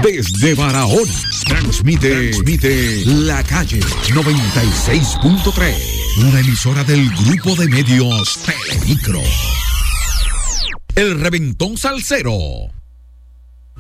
Desde Barahona, transmite La Calle 96.3, una emisora del grupo de medios Telemicro. El Reventón Salsero